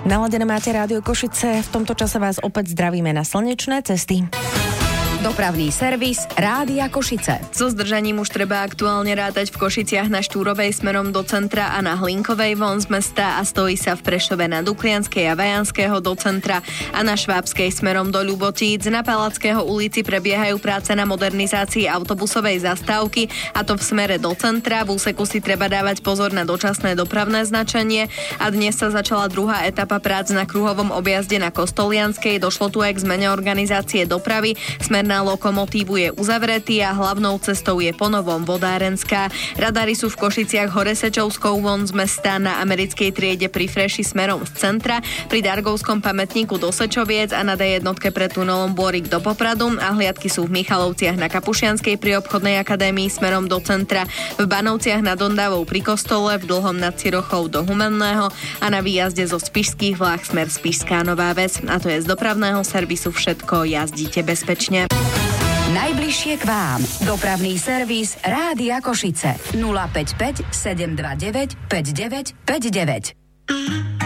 Naladené máte Rádio Košice, v tomto čase vás opäť zdravíme na slnečné cesty. Dopravný servis Rádia Košice. So zdržaním už treba aktuálne rátať v Košiciach na Štúrovej smerom do centra a na Hlinkovej von z mesta a stojí sa v Prešove na Duklianskej a Vajanského do centra a na Švábskej smerom do Ľubotíc. Na Palackého ulici prebiehajú práce na modernizácii autobusovej zastávky a to v smere do centra. V úseku si treba dávať pozor na dočasné dopravné značenie a dnes sa začala druhá etapa prác na kruhovom objazde na Kostolianskej. Došlo tu aj k zmene organizácie dopravy. Smer na lokomotívu je uzavretý a hlavnou cestou je ponovom Vodárenská. Radary sú v Košiciach Horesečovskou von z mesta na Americkej triede pri Freši smerom z centra, pri Dargovskom pamätníku do Sečoviec a na D1 pred tunelom Bôrik do Popradu a hliadky sú v Michalovciach na Kapušianskej pri obchodnej akadémii smerom do centra, v Banovciach nad Ondavou pri kostole, v Dlhom nad Cirochou do Humenného a na výjazde zo Spišských vláh smer Spišská Nová Ves. A to je z dopravného servisu všetko. Jazdíte bezpečne. Najbližšie k vám. Dopravný servis Rádia Košice 055 729 5959.